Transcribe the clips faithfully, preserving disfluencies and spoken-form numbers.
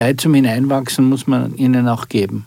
Zeit zum Hineinwachsen muss man ihnen auch geben.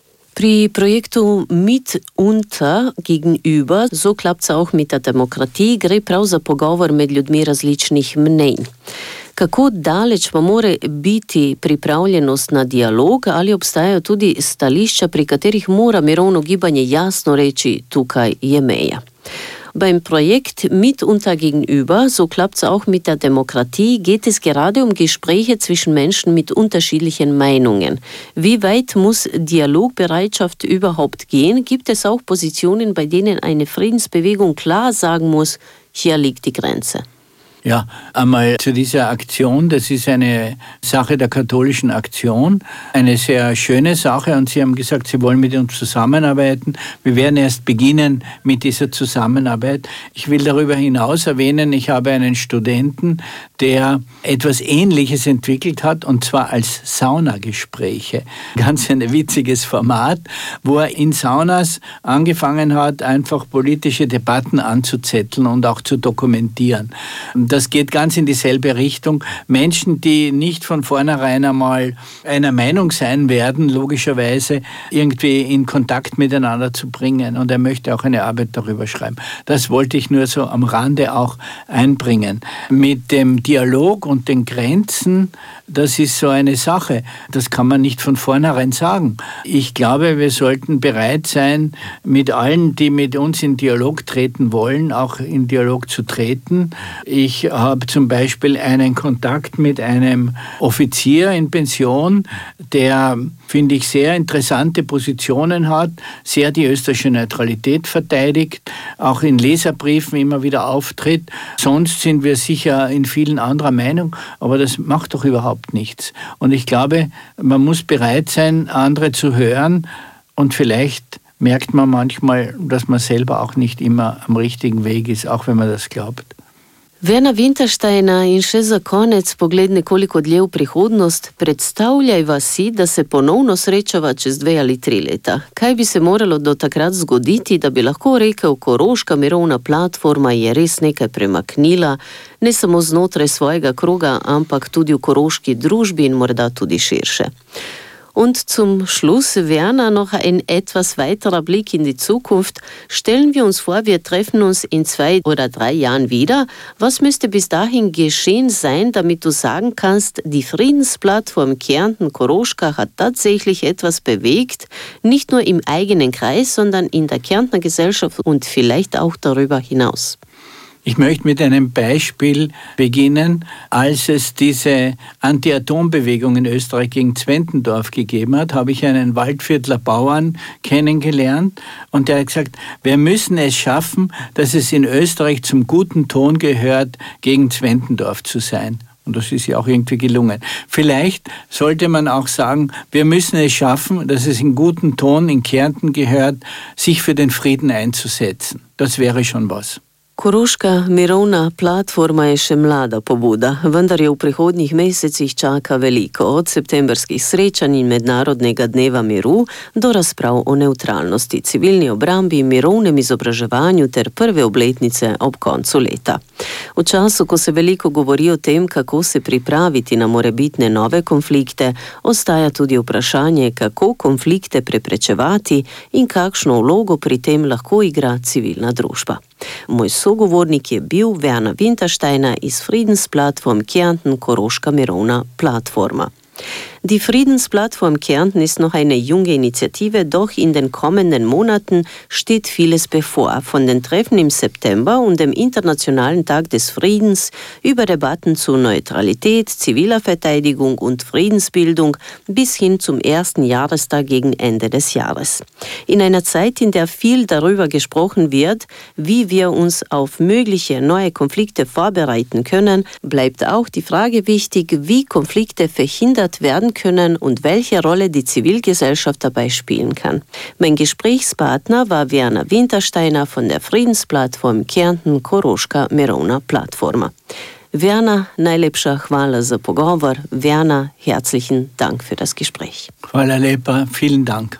Pri projektu Mit unter gegenüber, so klappt es auch mit der Demokratie, gre prav za pogovor med ljudmi različnih mnenj. Kako daleč pa more biti pripravljenost na dialog, ali obstajajo tudi stališča, pri katerih mora mirovno gibanje jasno reči, tukaj je meja? Beim Projekt Mit unter gegenüber, so klappt es auch mit der Demokratie, geht es gerade um Gespräche zwischen Menschen mit unterschiedlichen Meinungen. Wie weit muss Dialogbereitschaft überhaupt gehen? Gibt es auch Positionen, bei denen eine Friedensbewegung klar sagen muss, hier liegt die Grenze? Ja, einmal zu dieser Aktion, das ist eine Sache der katholischen Aktion, eine sehr schöne Sache und Sie haben gesagt, Sie wollen mit uns zusammenarbeiten. Wir werden erst beginnen mit dieser Zusammenarbeit. Ich will darüber hinaus erwähnen, ich habe einen Studenten, der etwas Ähnliches entwickelt hat und zwar als Saunagespräche. Ganz ein witziges Format, wo er in Saunas angefangen hat, einfach politische Debatten anzuzetteln und auch zu dokumentieren. Das geht ganz in dieselbe Richtung. Menschen, die nicht von vornherein einmal einer Meinung sein werden, logischerweise irgendwie in Kontakt miteinander zu bringen. Und er möchte auch eine Arbeit darüber schreiben. Das wollte ich nur so am Rande auch einbringen. Mit dem Dialog und den Grenzen, das ist so eine Sache. Das kann man nicht von vornherein sagen. Ich glaube, wir sollten bereit sein, mit allen, die mit uns in Dialog treten wollen, auch in Dialog zu treten. Ich habe zum Beispiel einen Kontakt mit einem Offizier in Pension, der, finde ich, sehr interessante Positionen hat, sehr die österreichische Neutralität verteidigt, auch in Leserbriefen immer wieder auftritt. Sonst sind wir sicher in vielen anderer Meinung, aber das macht doch überhaupt nichts. Und ich glaube, man muss bereit sein, andere zu hören und vielleicht merkt man manchmal, dass man selber auch nicht immer am richtigen Weg ist, auch wenn man das glaubt. Werner Wintersteiner in še za konec pogled nekoliko dlje v prihodnost. Predstavljajva si, da se ponovno srečava čez dve ali tri leta. Kaj bi se moralo do takrat zgoditi, da bi lahko rekel, Koroška mirovna platforma je res nekaj premaknila, ne samo znotraj svojega kroga, ampak tudi v koroški družbi in morda tudi širše. Und zum Schluss, Werner, noch ein etwas weiterer Blick in die Zukunft. Stellen wir uns vor, wir treffen uns in zwei oder drei Jahren wieder. Was müsste bis dahin geschehen sein, damit du sagen kannst, die Friedensplattform Kärnten-Koroschka hat tatsächlich etwas bewegt, nicht nur im eigenen Kreis, sondern in der Kärntner Gesellschaft und vielleicht auch darüber hinaus? Ich möchte mit einem Beispiel beginnen. Als es diese Anti-Atom-Bewegung in Österreich gegen Zwentendorf gegeben hat, habe ich einen Waldviertler Bauern kennengelernt und der hat gesagt, wir müssen es schaffen, dass es in Österreich zum guten Ton gehört, gegen Zwentendorf zu sein. Und das ist ja auch irgendwie gelungen. Vielleicht sollte man auch sagen, wir müssen es schaffen, dass es in guten Ton in Kärnten gehört, sich für den Frieden einzusetzen. Das wäre schon was. Koroška mirovna platforma je še mlada pobuda, vendar je v prihodnjih mesecih čaka veliko, od septembrskih srečanj in mednarodnega dneva miru do razprav o nevtralnosti, civilni obrambi, mirovnem izobraževanju ter prve obletnice ob koncu leta. V času, ko se veliko govori o tem, kako se pripraviti na morebitne nove konflikte, ostaja tudi vprašanje, kako konflikte preprečevati in kakšno vlogo pri tem lahko igra civilna družba. Moj sogovornik je bil Werner Wintersteiner iz Friedensplattform Kärnten-Koroschka mirovna Plattforma. Die Friedensplattform Kärnten ist noch eine junge Initiative, doch in den kommenden Monaten steht vieles bevor. Von den Treffen im September und dem Internationalen Tag des Friedens über Debatten zu Neutralität, ziviler Verteidigung und Friedensbildung bis hin zum ersten Jahrestag gegen Ende des Jahres. In einer Zeit, in der viel darüber gesprochen wird, wie wir uns auf mögliche neue Konflikte vorbereiten können, bleibt auch die Frage wichtig, wie Konflikte verhindert werden können und welche Rolle die Zivilgesellschaft dabei spielen kann. Mein Gesprächspartner war Werner Wintersteiner von der Friedensplattform Kärnten-Koroschka mirovna Platforma. Werner, najlepša hvala za pogovor. Werner, herzlichen Dank für das Gespräch. Hvala lepa, vielen Dank.